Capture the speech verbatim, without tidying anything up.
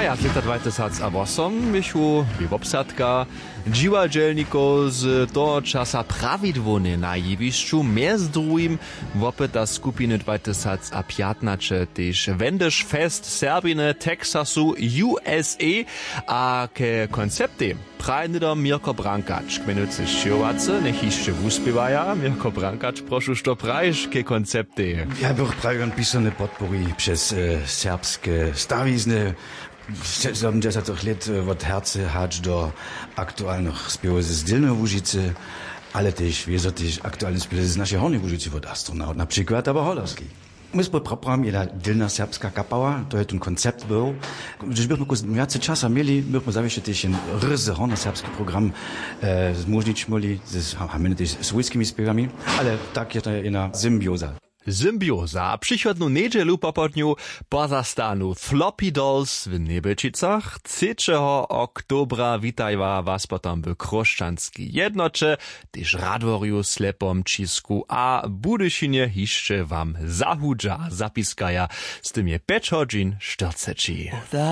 maja leta dwa tysiące osiem mychu obsadka dziwadzielników z toho czasa prawidłownie na jewiszczu, między drugim wopyta skupiny dwa tysiące piętnaście też Wendisch Fest Serbine Texasu U S A, a ke koncepty prajnydom Mirko Brankacz. Kmenucy ščiovace, nech jeszcze wuspiewaja. Mirko Brankacz, proszę, što prajesz ke koncepty? Ja bych prawie pisane podpory przez e, serbskie stawizny. siedemdziesiątych lat od herce hać do aktualnych śpiewów z Dilnej Łużycy, ale też, wie też aktualne śpiewy z naszej Hornej Łużycy od astronaut, na przykład aber holarski. My spolupracujemy jedna Dilna serbska kapała, to jest ten koncept był. Gdyż byśmy więcej czasu mieli, byśmy zawsze też ten ryzy hornoserbski program e, zmożnić mogli, mamy też z swojskimi śpiewami, ale tak jest to jedna symbioza. Symbioza. Przychodną niedzielu popodniu pozastanu Floppy Dolls w Niebelčicach. trzeciego oktobra witajwa was potem w Kroszczanskiej Jednocie, też Radworiu, Slepom, Cisku, a Budyszynie jeszcze wam zahudża zapiskaja z tym je pięć godzin czterdzieści.